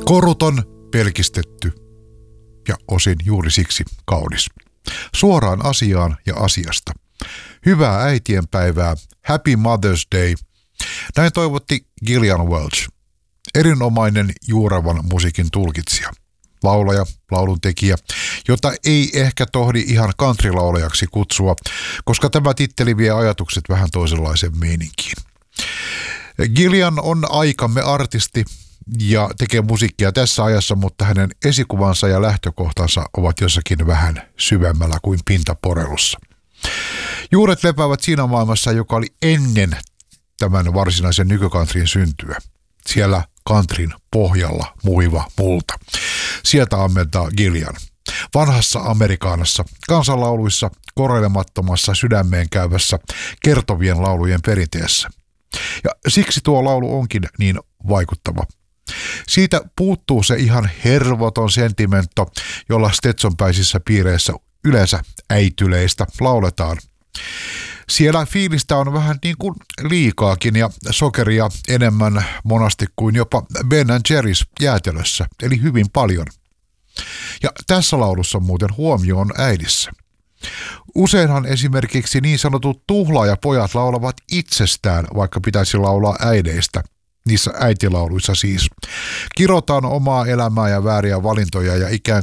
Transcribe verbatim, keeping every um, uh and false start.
Koruton, pelkistetty ja osin juuri siksi kaunis. Suoraan asiaan ja asiasta. Hyvää äitienpäivää, Happy Mother's Day. Näin toivotti Gillian Welch. Erinomainen juuravan musiikin tulkitsija. Laulaja, lauluntekijä, jota ei ehkä tohdi ihan countrylaulajaksi kutsua, koska tämä titteli vie ajatukset vähän toisenlaiseen meininkiin. Gillian on aikamme artisti ja tekee musiikkia tässä ajassa, mutta hänen esikuvansa ja lähtökohtansa ovat jossakin vähän syvemmällä kuin pintaporelussa. Juuret lepäävät siinä maailmassa, joka oli ennen tämän varsinaisen nykykantrien syntyä. Siellä kantrin pohjalla muiva multa. Sieltä ammentaa Gillian. Vanhassa Amerikaanassa, kansanlauluissa, korailemattomassa sydämeen käyvässä kertovien laulujen perinteessä. Ja siksi tuo laulu onkin niin vaikuttava. Siitä puuttuu se ihan hervoton sentimentto, jolla stetsonpäisissä piireissä yleensä äityleistä lauletaan. Siellä fiilistä on vähän niin kuin liikaakin ja sokeria enemmän monasti kuin jopa Ben and Jerry's jäätelössä, eli hyvin paljon. Ja tässä laulussa muuten huomio on äidissä. Useinhan esimerkiksi niin sanotut tuhlaajapojat laulavat itsestään, vaikka pitäisi laulaa äideistä. Niissä äitilauluissa siis. Kirotaan omaa elämää ja vääriä valintoja ja ikään